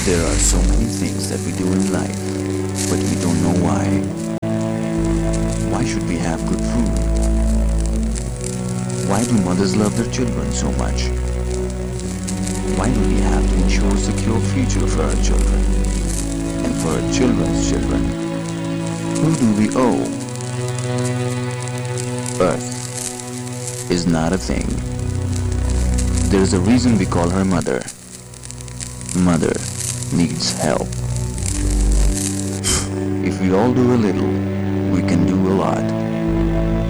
There are so many things that we do in life, but we don't know why. Why should we have good food? Why do mothers love their children so much? Why do we have to ensure a secure future for our children? And for our children's children? Who do we owe? Earth is not a thing. There is a reason we call her mother. Mother needs help. If we all do a little, we can do a lot.